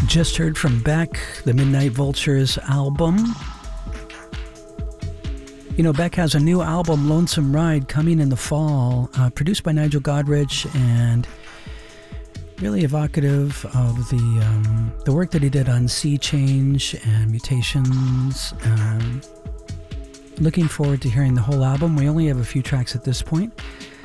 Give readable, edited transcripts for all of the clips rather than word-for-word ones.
Just heard from Beck, the Midnight Vultures album. You know, Beck has a new album, Lonesome Ride, coming in the fall, produced by Nigel Godrich, and really evocative of the work that he did on Sea Change and Mutations. Looking forward to hearing the whole album. We only have a few tracks at this point.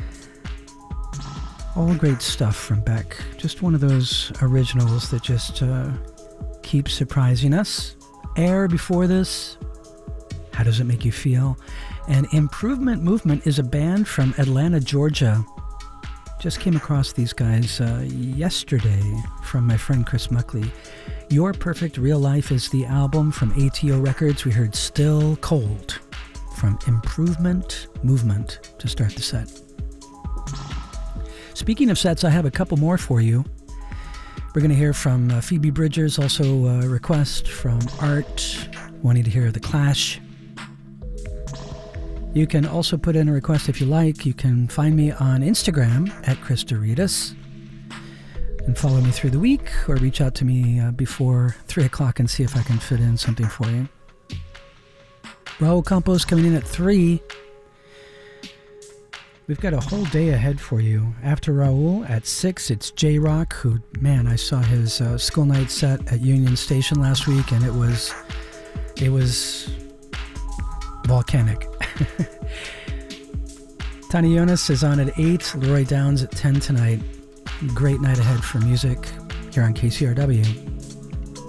All great stuff from Beck. Just one of those originals that just keeps surprising us. Air before this. How does it make you feel? And Improvement Movement is a band from Atlanta, Georgia. Just came across these guys yesterday from my friend Chris Muckley. Your Perfect Real Life is the album from ATO Records. We heard Still Cold from Improvement Movement to start the set. Speaking of sets, I have a couple more for you. We're going to hear from Phoebe Bridgers, also a request from Art, wanting to hear The Clash. You can also put in a request if you like. You can find me on Instagram at Chris Doretis and follow me through the week, or reach out to me before 3 o'clock and see if I can fit in something for you. Raul Campos coming in at 3. We've got a whole day ahead for you. After Raul, at 6, it's J-Rock, who, man, I saw his school night set at Union Station last week, and it was volcanic. Tiny Jonas is on at 8, Leroy Downs at 10 tonight. Great night ahead for music here on KCRW.